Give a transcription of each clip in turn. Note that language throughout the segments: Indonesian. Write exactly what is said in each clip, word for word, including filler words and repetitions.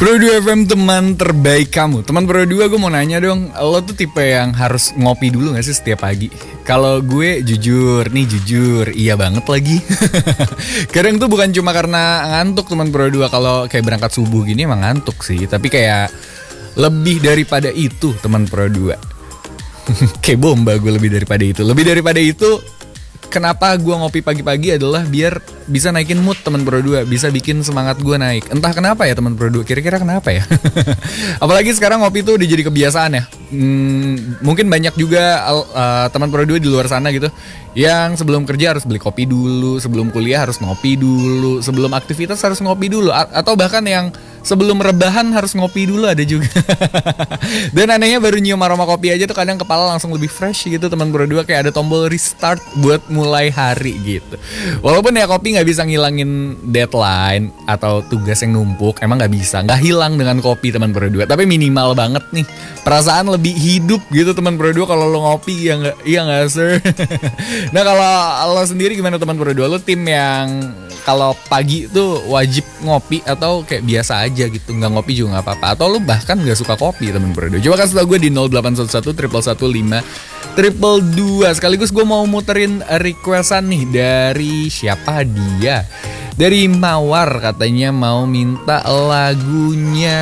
Pro dua F M, teman terbaik kamu. Teman Pro dua, gue mau nanya dong, lo tuh tipe yang harus ngopi dulu gak sih setiap pagi? Kalau gue jujur, nih jujur, iya banget lagi. Kadang tuh bukan cuma karena ngantuk teman Pro dua. Kalau kayak berangkat subuh gini emang ngantuk sih. Tapi kayak lebih daripada itu teman Pro dua. Kayak bomba gue lebih daripada itu. Lebih daripada itu, kenapa gue ngopi pagi-pagi adalah biar bisa naikin mood teman Pro dua, bisa bikin semangat gue naik. Entah kenapa ya teman Pro dua, kira-kira kenapa ya? Apalagi sekarang ngopi tuh udah jadi kebiasaan ya. Hmm, mungkin banyak juga uh, teman Pro dua di luar sana gitu yang sebelum kerja harus beli kopi dulu, sebelum kuliah harus ngopi dulu, sebelum aktivitas harus ngopi dulu, A- atau bahkan yang sebelum rebahan harus ngopi dulu ada juga. Dan anehnya baru nyium aroma kopi aja tuh kadang kepala langsung lebih fresh gitu teman Pro dua, kayak ada tombol restart buat mulai hari gitu. Walaupun ya kopi nggak bisa ngilangin deadline atau tugas yang numpuk, emang nggak bisa, nggak hilang dengan kopi teman Pro dua. Tapi minimal banget nih perasaan lebih hidup gitu teman Pro dua kalau lo ngopi, ya nggak, iya nggak sir? Nah kalau lo sendiri gimana teman Pro dua? Lo tim yang kalau pagi tuh wajib ngopi atau kayak biasa aja gitu, nggak ngopi juga nggak apa-apa, atau lu bahkan nggak suka kopi temen Pro dua? Coba kasih tau gue di nol delapan satu satu satu satu lima triple dua. Sekaligus gue mau muterin requestan nih dari siapa dia? Dari Mawar, katanya mau minta lagunya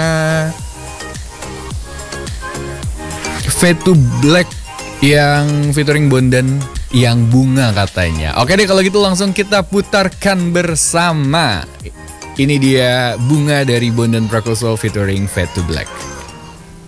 Fade to Black yang featuring Bondan, yang bunga katanya. Oke deh kalau gitu langsung kita putarkan bersama. Ini dia Bunga dari Bondan Prakoso featuring Fade to Black.